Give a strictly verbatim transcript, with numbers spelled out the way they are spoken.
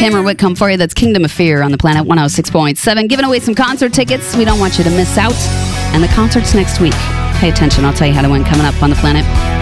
Cameron Whitcomb for you. That's Kingdom of Fear on the Planet one oh six point seven. Giving away some concert tickets. We don't want you to miss out. And the concert's next week. Pay attention. I'll tell you how to win coming up on the Planet.